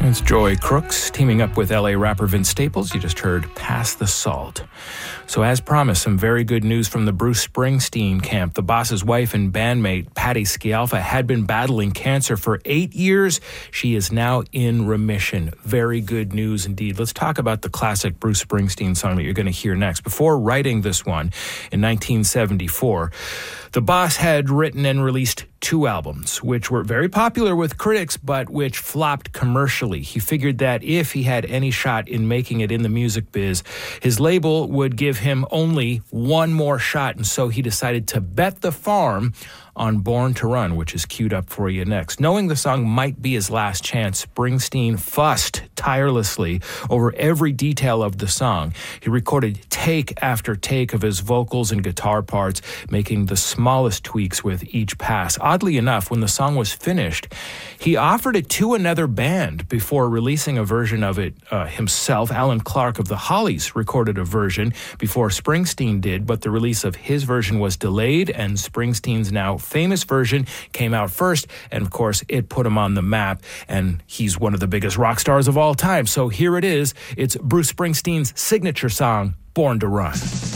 It's Joy Crooks teaming up with LA rapper Vince Staples. You just heard Pass the Salt. So as promised, some very good news from the Bruce Springsteen camp. The boss's wife and bandmate, Patti Scialfa, had been battling cancer for 8 years. She is now in remission. Very good news indeed. Let's talk about the classic Bruce Springsteen song that you're going to hear next. Before writing this one in 1974, the boss had written and released 2 albums, which were very popular with critics, but which flopped commercially. He figured that if he had any shot in making it in the music biz, his label would give him only one more shot, and so he decided to bet the farm on Born to Run, which is queued up for you next. Knowing the song might be his last chance, Springsteen fussed tirelessly over every detail of the song. He recorded take after take of his vocals and guitar parts, making the smallest tweaks with each pass. Oddly enough, when the song was finished, he offered it to another band before releasing a version of it himself. Alan Clark of the Hollies recorded a version before Springsteen did, but the release of his version was delayed, and Springsteen's now famous version came out first, and of course it put him on the map, and he's one of the biggest rock stars of all time. So here it is. It's Bruce Springsteen's signature song, Born to Run.